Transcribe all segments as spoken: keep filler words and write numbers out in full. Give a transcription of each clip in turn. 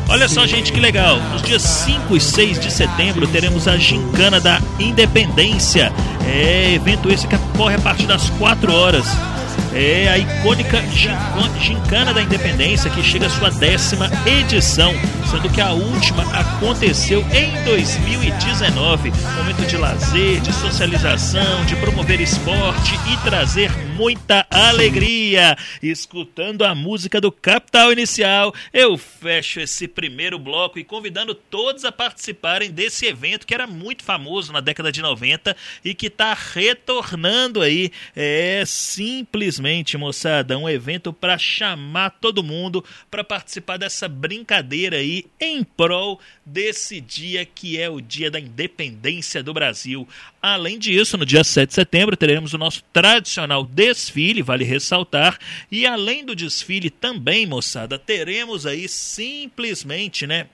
Olha só, gente, que legal. Nos dias cinco e seis de setembro teremos a Gincana da Independência. É evento esse que ocorre a partir das quatro horas. É a icônica Gincana da Independência, que chega à sua décima edição, sendo que a última aconteceu em dois mil e dezenove. Momento de lazer, de socialização, de promover esporte e trazer muita alegria. Escutando a música do Capital Inicial, eu fecho esse primeiro bloco e convidando todos a participarem desse evento que era muito famoso na década de noventa e que está retornando aí. É simplesmente, moçada, um evento para chamar todo mundo para participar dessa brincadeira aí em prol desse dia que é o Dia da Independência do Brasil. Além disso, no dia sete de setembro teremos o nosso tradicional desfile, vale ressaltar, e além do desfile também, moçada, teremos aí simplesmente, né,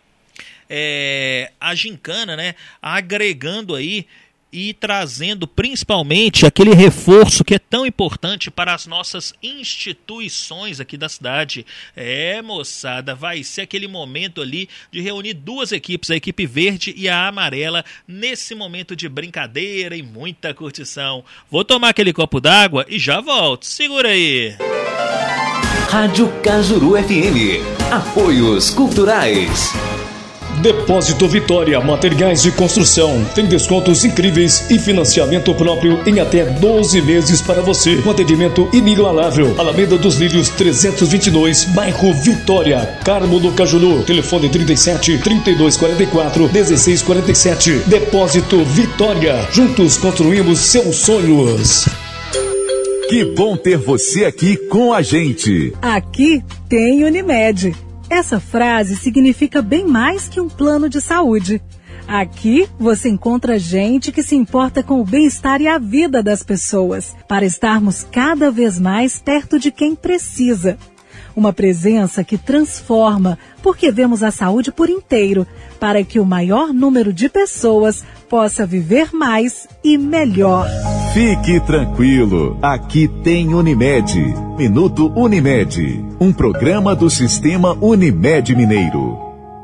é, a gincana, né, agregando aí e trazendo principalmente aquele reforço que é tão importante para as nossas instituições aqui da cidade. É, moçada, vai ser aquele momento ali de reunir duas equipes, a equipe verde e a amarela, nesse momento de brincadeira e muita curtição. Vou tomar aquele copo d'água e já volto. Segura aí. Rádio Cajuru F M. Apoios Culturais. Depósito Vitória, materiais de construção. Tem descontos incríveis e financiamento próprio em até doze meses para você. Com atendimento inigualável. Alameda dos Lírios trezentos e vinte e dois, bairro Vitória, Carmo do Cajuru. Telefone trinta e sete, trinta e dois quarenta e quatro, dezesseis quarenta e sete. Depósito Vitória. Juntos construímos seus sonhos. Que bom ter você aqui com a gente. Aqui tem Unimed. Essa frase significa bem mais que um plano de saúde. Aqui você encontra gente que se importa com o bem-estar e a vida das pessoas, para estarmos cada vez mais perto de quem precisa. Uma presença que transforma, porque vemos a saúde por inteiro, para que o maior número de pessoas possa viver mais e melhor. Fique tranquilo, aqui tem Unimed. Minuto Unimed, um programa do Sistema Unimed Mineiro.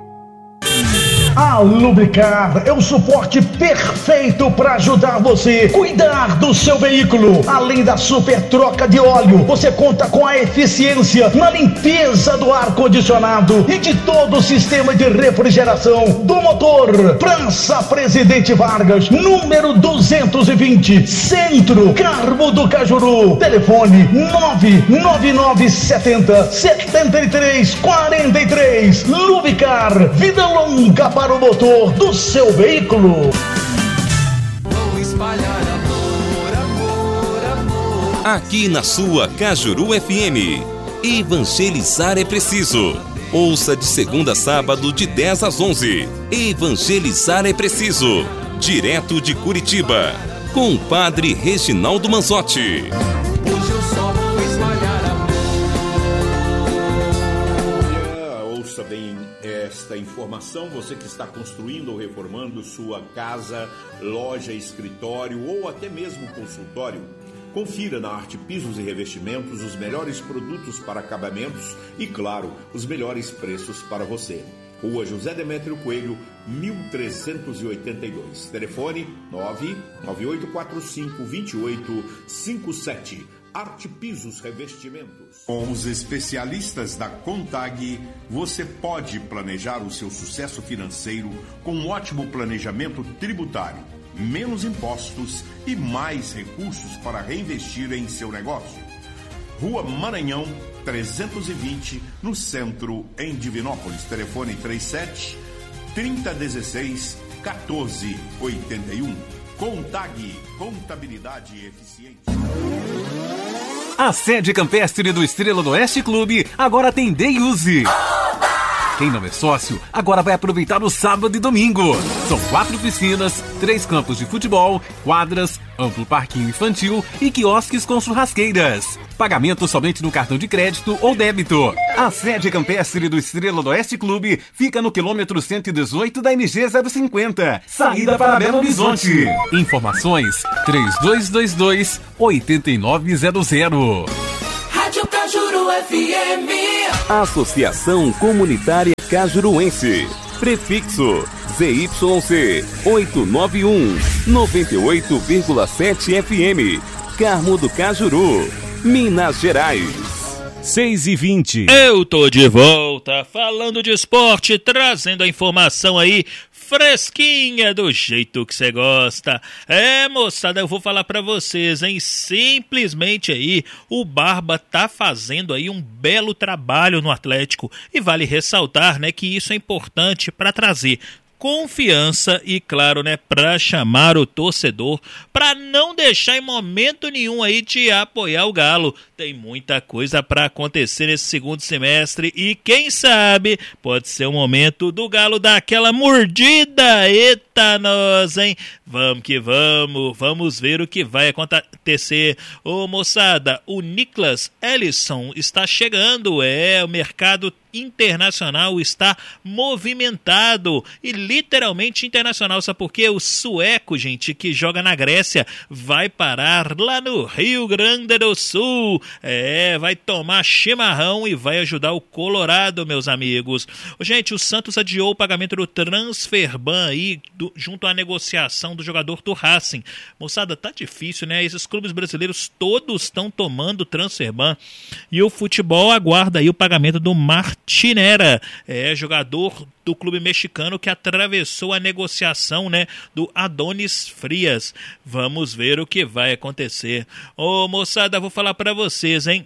A Lubricar é o suporte perfeito para ajudar você a cuidar do seu veículo. Além da super troca de óleo, você conta com a eficiência na limpeza do ar-condicionado e de todo o sistema de refrigeração do motor. Praça Presidente Vargas, número duzentos e vinte, Centro, Carmo do Cajuru. Telefone nove nove nove sete zero, sete três quatro três. Lubricar, vida longa para para o motor do seu veículo. Vou espalhar amor, amor, amor. Aqui na sua Cajuru F M. Evangelizar é preciso. Ouça de segunda a sábado de dez às onze. Evangelizar é preciso. Direto de Curitiba. Com o padre Reginaldo Manzotti. Hoje eu só vou espalhar amor. Ouça bem esta informação, você que está construindo ou reformando sua casa, loja, escritório ou até mesmo consultório. Confira na Arte Pisos e Revestimentos os melhores produtos para acabamentos e, claro, os melhores preços para você. Rua José Demétrio Coelho, mil trezentos e oitenta e dois. Telefone nove nove oito quatro cinco, dois oito cinco sete. Arte Pisos Revestimentos. Com os especialistas da Contag, você pode planejar o seu sucesso financeiro com um ótimo planejamento tributário, menos impostos e mais recursos para reinvestir em seu negócio. Rua Maranhão, trezentos e vinte, no centro, em Divinópolis. Telefone trinta e sete, trinta dezesseis, quatorze oitenta e um. Contag, contabilidade eficiente. A sede campestre do Estrela do Oeste Clube agora tem Day Use. Quem não é sócio, agora vai aproveitar o sábado e domingo. São quatro piscinas, três campos de futebol, quadras, amplo parquinho infantil e quiosques com churrasqueiras. Pagamento somente no cartão de crédito ou débito. A sede campestre do Estrela do Oeste Clube fica no quilômetro cento e dezoito da M G zero cinquenta, saída para Belo Horizonte. Informações três dois dois dois, oito nove zero zero. Rádio Cajuru F M. Associação Comunitária Cajuruense. Prefixo Z Y C oitocentos e noventa e um, noventa e oito vírgula sete F M. Carmo do Cajuru, Minas Gerais. seis e vinte. Eu tô de volta falando de esporte, trazendo a informação aí fresquinha do jeito que você gosta. É, moçada, eu vou falar pra vocês, hein? Simplesmente aí, o Barba tá fazendo aí um belo trabalho no Atlético. E vale ressaltar, né, que isso é importante para trazer confiança e, claro, né, para chamar o torcedor, para não deixar em momento nenhum aí de apoiar o Galo. Tem muita coisa para acontecer nesse segundo semestre e quem sabe pode ser o momento do Galo dar aquela mordida. Eita nós, hein? Vamos que vamos, vamos ver o que vai acontecer. Ô moçada, o Niklas Ellison está chegando, é, o mercado internacional está movimentado e literalmente internacional, sabe por quê? O sueco, gente, que joga na Grécia, vai parar lá no Rio Grande do Sul, é, vai tomar chimarrão e vai ajudar o Colorado, meus amigos. Gente, o Santos adiou o pagamento do Transferban aí, do, junto à negociação do jogador do Racing. Moçada, tá difícil, né? Esses clubes brasileiros todos estão tomando Transferban e o futebol aguarda aí o pagamento do Martinera, é, jogador do clube mexicano que atravessou a negociação, né, do Adonis Frias. Vamos ver o que vai acontecer. Ô moçada, vou falar pra vocês, hein?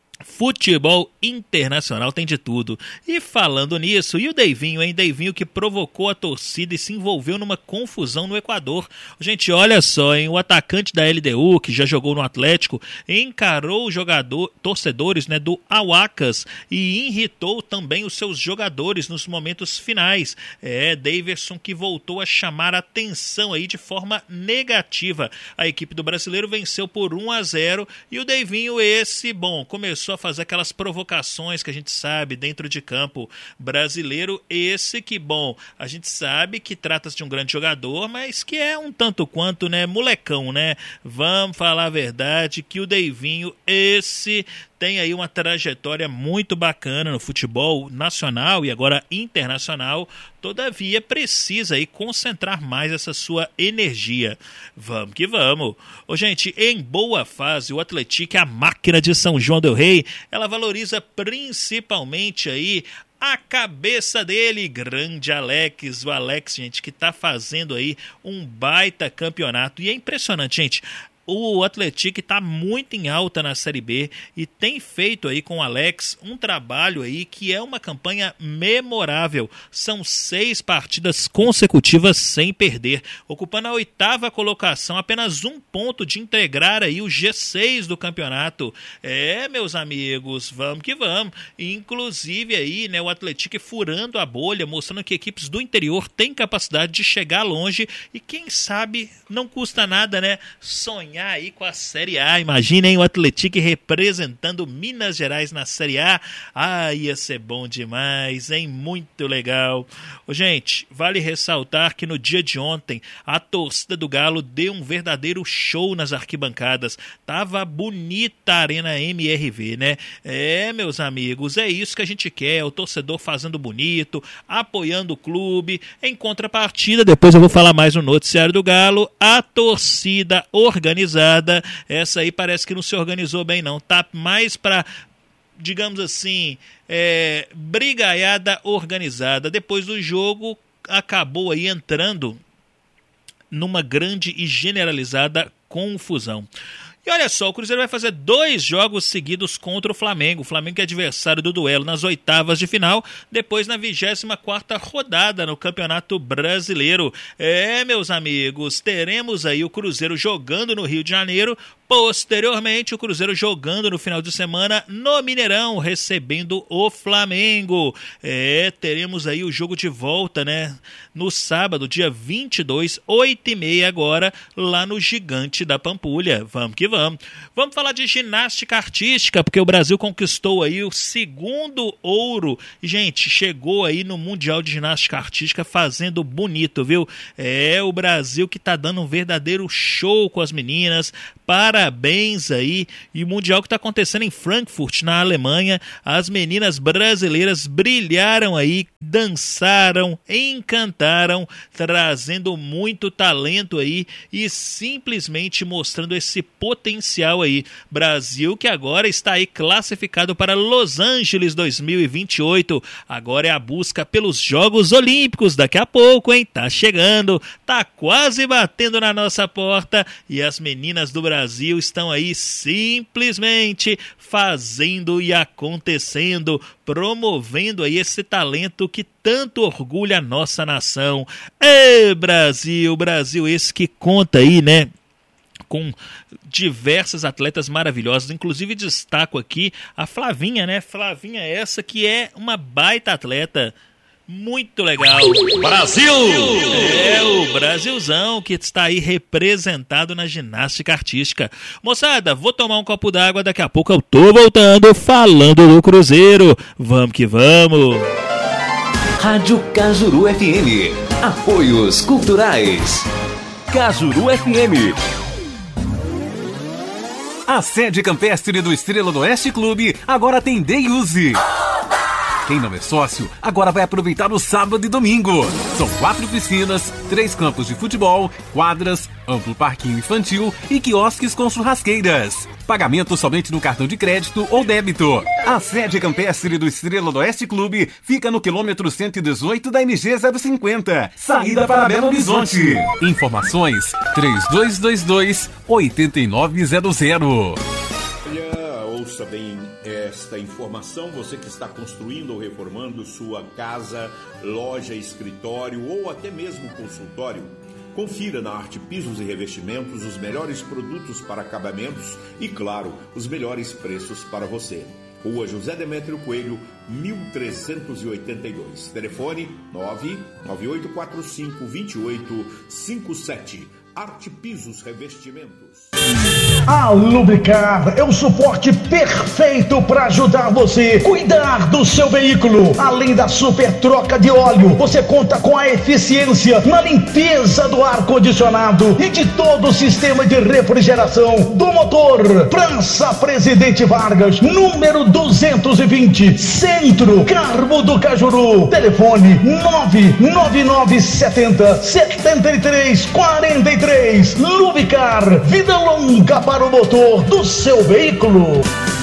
Futebol internacional tem de tudo. E falando nisso, e o Deivinho, hein? Deivinho que provocou a torcida e se envolveu numa confusão no Equador. Gente, olha só, hein? O atacante da L D U, que já jogou no Atlético, encarou os jogador, torcedores, né, do Aucas e irritou também os seus jogadores nos momentos finais. É, Daverson que voltou a chamar a atenção aí de forma negativa. A equipe do brasileiro venceu por um a zero e o Deivinho esse, bom, começou a fazer aquelas provocações que a gente sabe dentro de campo brasileiro, esse que, bom, a gente sabe que trata-se de um grande jogador, mas que é um tanto quanto, né, molecão, né? Vamos falar a verdade que o Deivinho, esse tem aí uma trajetória muito bacana no futebol nacional e agora internacional, todavia precisa aí concentrar mais essa sua energia. Vamos que vamos. Ô, gente, em boa fase, o Atlético, a máquina de São João del Rei, ela valoriza principalmente aí a cabeça dele, grande Alex, o Alex, gente, que tá fazendo aí um baita campeonato. E é impressionante, gente. O Atlético está muito em alta na Série B e tem feito aí com o Alex um trabalho aí que é uma campanha memorável. São seis partidas consecutivas sem perder, ocupando a oitava colocação, apenas um ponto de integrar aí o G seis do campeonato. É, meus amigos, vamos que vamos. Inclusive aí, né, o Atlético furando a bolha, mostrando que equipes do interior têm capacidade de chegar longe e quem sabe não custa nada, né, sonhar aí com a Série A. Imaginem o Atlético representando Minas Gerais na Série A. Ah, ia ser bom demais, hein? Muito legal. Ô, gente, vale ressaltar que no dia de ontem a torcida do Galo deu um verdadeiro show nas arquibancadas. Tava bonita a Arena M R V, né? É, meus amigos, é isso que a gente quer, o torcedor fazendo bonito, apoiando o clube. Em contrapartida, depois eu vou falar mais no noticiário do Galo, a torcida organizada, essa aí parece que não se organizou bem não, tá mais para, digamos assim, é, brigaiada organizada. Depois do jogo acabou aí entrando numa grande e generalizada confusão. E olha só, o Cruzeiro vai fazer dois jogos seguidos contra o Flamengo. O Flamengo que é adversário do duelo nas oitavas de final, depois na vigésima quarta rodada no Campeonato Brasileiro. É, meus amigos, teremos aí o Cruzeiro jogando no Rio de Janeiro, posteriormente o Cruzeiro jogando no final de semana no Mineirão, recebendo o Flamengo. É, teremos aí o jogo de volta, né, no sábado, dia vinte e dois, oito e meia agora, lá no Gigante da Pampulha. Vamos que vamos. Vamos falar de ginástica artística, porque o Brasil conquistou aí o segundo ouro. Gente, chegou aí no Mundial de Ginástica Artística fazendo bonito, viu? É o Brasil que tá dando um verdadeiro show com as meninas. Para parabéns aí. E o Mundial que está acontecendo em Frankfurt, na Alemanha, as meninas brasileiras brilharam aí, dançaram, encantaram, trazendo muito talento aí e simplesmente mostrando esse potencial aí. Brasil que agora está aí classificado para Los Angeles dois mil e vinte e oito. Agora é a busca pelos Jogos Olímpicos daqui a pouco, hein? Tá chegando, tá quase batendo na nossa porta e as meninas do Brasil estão aí simplesmente fazendo e acontecendo, promovendo aí esse talento que tanto orgulha a nossa nação. Ê, Brasil, Brasil esse que conta aí, né, com diversas atletas maravilhosas, inclusive destaco aqui a Flavinha, né? Flavinha essa que é uma baita atleta, muito legal. Brasil! É o Brasilzão que está aí representado na ginástica artística. Moçada, vou tomar um copo d'água, daqui a pouco eu tô voltando falando do Cruzeiro. Vamos que vamos! Rádio Cajuru F M. Apoios Culturais. Cajuru F M. A sede campestre do Estrela do Oeste Clube agora tem Day Use. Quem não é sócio, agora vai aproveitar o sábado e domingo. São quatro piscinas, três campos de futebol, quadras, amplo parquinho infantil e quiosques com churrasqueiras. Pagamento somente no cartão de crédito ou débito. A sede campestre do Estrela do Oeste Clube fica no quilômetro cento e dezoito da M G zero cinquenta, saída para Belo Horizonte. Informações três dois dois dois, oito nove zero zero. Olha, ouça bem esta informação, você que está construindo ou reformando sua casa, loja, escritório ou até mesmo consultório. Confira na Arte Pisos e Revestimentos os melhores produtos para acabamentos e, claro, os melhores preços para você. Rua José Demétrio Coelho, mil trezentos e oitenta e dois. Telefone nove nove oito quatro cinco, dois oito cinco sete. Arte Pisos Revestimentos. A Lubricar é o suporte perfeito para ajudar você a cuidar do seu veículo. Além da super troca de óleo, você conta com a eficiência na limpeza do ar-condicionado e de todo o sistema de refrigeração do motor. Praça Presidente Vargas, número duzentos e vinte, Centro, Carmo do Cajuru. Telefone nove nove nove sete zero, sete três quatro três. Lubricar, vida longa para o motor do seu veículo.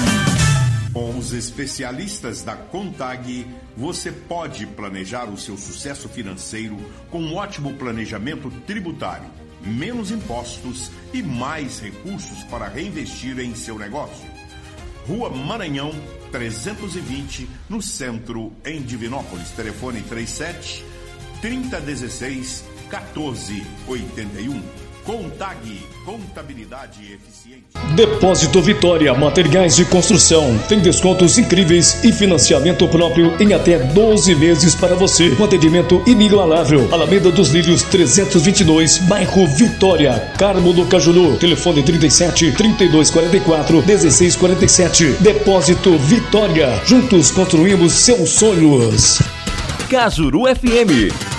Com os especialistas da Contag, você pode planejar o seu sucesso financeiro com um ótimo planejamento tributário, menos impostos e mais recursos para reinvestir em seu negócio. Rua Maranhão, trezentos e vinte, no centro, em Divinópolis. Telefone trinta e sete, trinta, dezesseis, quatorze, oitenta e um. Contag, contabilidade eficiente. Depósito Vitória, materiais de construção. Tem descontos incríveis e financiamento próprio em até doze vezes para você. Com atendimento inigualável. Alameda dos Lírios trezentos e vinte e dois, bairro Vitória, Carmo do Cajuru. Telefone trinta e sete, trinta e dois quarenta e quatro, dezesseis quarenta e sete. Depósito Vitória. Juntos construímos seus sonhos. Cajuru F M.